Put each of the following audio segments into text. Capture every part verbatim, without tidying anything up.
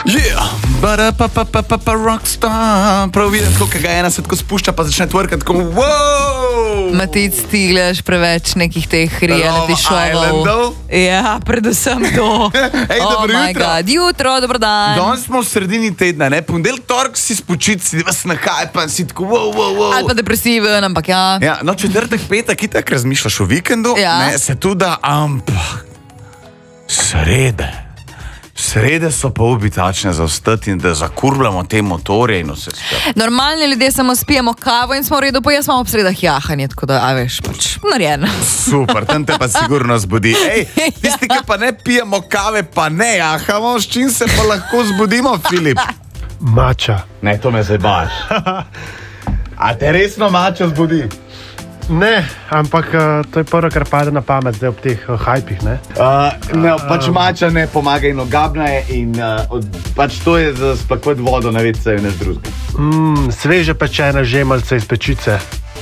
Yeah, bara pa pa pa pa pa rockstar. Prav vidim, kako ga ena se tako spušča, pa začne tvrkati tako, wow! Matic, ti gledaš preveč nekih teh reality šovov. Ja, predvsem to. Ej, oh dobro my jutro. God, jutro, dobro dan. Danes smo v sredini tedna, ne? Ponedeljek, torek si spočit, si vas nahajpan, si tako, wow, wow, wow. Ali pa depresiven, ampak ja. Ja, no, četrtek, petek, itak razmišljaš o vikendu, Ja. ne, se tudi, ampak srede. Srede so pa ubitačne za ostati in da zakurbljamo te motorje in vse skupaj. Normalni ljudje samo spijemo kavo in smo v redu, pa jaz imam ob sredah jahanje, tako da, a veš, pač, narejeno. Super, tam te pa sigurno zbudi. Ej, tisti, ki pa ne pijemo kave, pa ne jahamo, s čim se pa lahko zbudimo, Filip? Mača. Ne, to me zabaš. A te resno mača zbudi? Ne, ampak uh, to je prvo, kar pade na pamet zdaj ob teh uh, hajpih, ne? Uh, ne, pač mača ne pomaga in ogabna je in uh, od, pač to je za splakovati vodo na vece in ne drugega. Mm, sveže pečena žemalca iz pečice.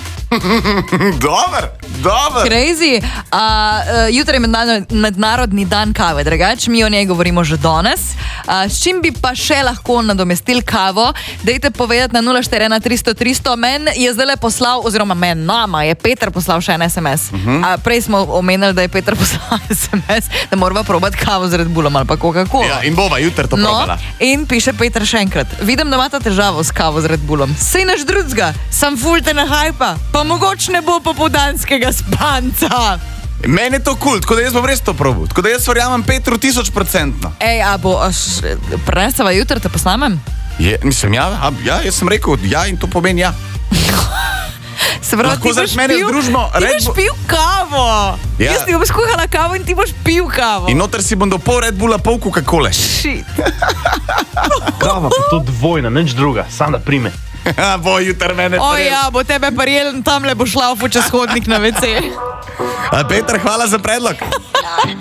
Dober, dober. Crazy. Uh, uh, jutri je mednarodni, mednarodni dan kave, drugač, mi o njej govorimo že danes. Uh, s čim bi pa še lahko nadomestili kavo? Dajte povedati na nula štiri ena tristo tristo. Men je zdaj le poslal, oziroma men nama je Peter poslal še en es em es. Uh -huh. uh, prej smo omenili, da je Peter poslal es em es, da morava probati kavo z Red Bullom ali pa Coca-Cola. Ja, in bova jutri to No, probala. in piše Peter še enkrat. Vidim, da imata težavo s kavo z Red Bullom. Sej naš drugega, sam fulte na hajpa, pa mogoče ne bo popoldanskega spanca. Meni je to kul, cool, tako da jaz bom res to probal. Tako da jaz verjamem Petru tisoč procentno. Ej, a bo, a š, prenesava jutri, te posnamem? Je, mislim, ja, a, ja, jaz sem rekel ja in to pomeni ja. Se pravi, Lahko ti boš zaradi mene pil, združimo ti Red boš Bull- pil kavo. Ja. Jaz ti bom skuhala kavo in ti boš pil kavo. In noter si bom do pol Red Bulla, pol Coca-Cole. Shit. Kava pa to dvojna, nič druga, sam da prime. Bo jutri mene O prijel. ja, bo tebe prijel in tam le bo šla v čez hodnik na ve ce. A, Peter, hvala za predlog.